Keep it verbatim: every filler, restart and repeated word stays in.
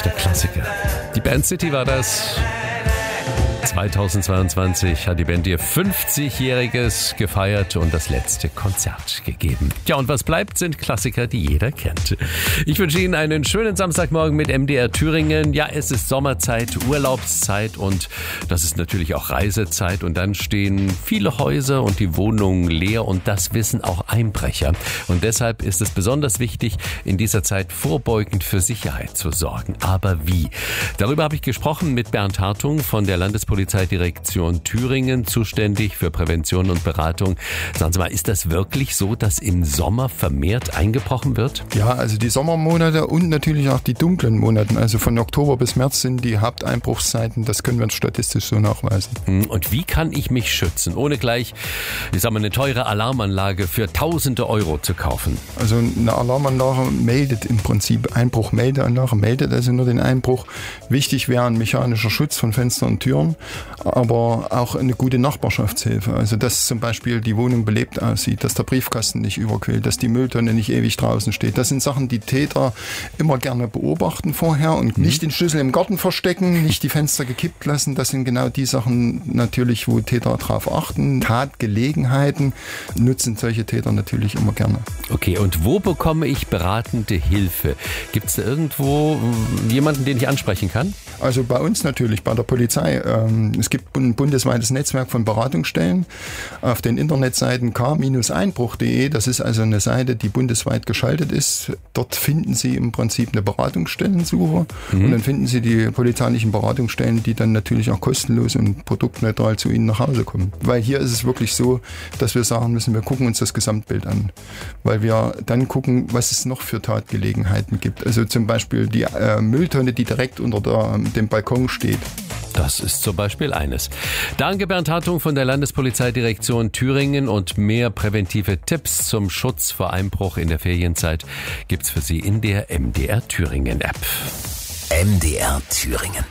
Der Klassiker. Die Band City war das. zweitausendzweiundzwanzig hat die Band ihr fünfzigjähriges gefeiert und das letzte Konzert gegeben. Ja, und was bleibt, sind Klassiker, die jeder kennt. Ich wünsche Ihnen einen schönen Samstagmorgen mit M D R Thüringen. Ja, es ist Sommerzeit, Urlaubszeit und das ist natürlich auch Reisezeit. Und dann stehen viele Häuser und die Wohnungen leer und das wissen auch Einbrecher. Und deshalb ist es besonders wichtig, in dieser Zeit vorbeugend für Sicherheit zu sorgen. Aber wie? Darüber habe ich gesprochen mit Bernd Hartung von der Landespolizeidirektion Thüringen, zuständig für Prävention und Beratung. Sagen Sie mal, ist das wirklich so, dass im Sommer vermehrt eingebrochen wird? Ja, also die Sommermonate und natürlich auch die dunklen Monate, also von Oktober bis März sind die Haupteinbruchszeiten, das können wir statistisch so nachweisen. Und wie kann ich mich schützen, ohne gleich, ich sag mal, eine teure Alarmanlage für tausende Euro zu kaufen? Also eine Alarmanlage meldet im Prinzip, Einbruchmeldeanlage meldet also nur den Einbruch. Wichtig wäre ein mechanischer Schutz von Fenstern und Türen, aber auch eine gute Nachbarschaftshilfe. Also dass zum Beispiel die Wohnung belebt aussieht, dass der Briefkasten nicht überquillt, dass die Mülltonne nicht ewig draußen steht. Das sind Sachen, die Täter immer gerne beobachten vorher und mhm. nicht den Schlüssel im Garten verstecken, nicht die Fenster gekippt lassen. Das sind genau die Sachen natürlich, wo Täter drauf achten. Tatgelegenheiten nutzen solche Täter natürlich immer gerne. Okay, und wo bekomme ich beratende Hilfe? Gibt es da irgendwo jemanden, den ich ansprechen kann? Also bei uns natürlich, bei der Polizei. Es gibt ein bundesweites Netzwerk von Beratungsstellen auf den Internetseiten k Einbruch punkt de. Das ist also eine Seite, die bundesweit geschaltet ist. Dort finden Sie im Prinzip eine Beratungsstellensuche mhm. und dann finden Sie die polizeilichen Beratungsstellen, die dann natürlich auch kostenlos und produktneutral zu Ihnen nach Hause kommen. Weil hier ist es wirklich so, dass wir sagen müssen, wir gucken uns das Gesamtbild an. Weil wir dann gucken, was es noch für Tatgelegenheiten gibt. Also zum Beispiel die äh, Mülltonne, die direkt unter der, dem Balkon steht. Das ist zum Beispiel eines. Danke Bernd Hartung von der Landespolizeidirektion Thüringen und mehr präventive Tipps zum Schutz vor Einbruch in der Ferienzeit gibt's für Sie in der M D R Thüringen App. M D R Thüringen.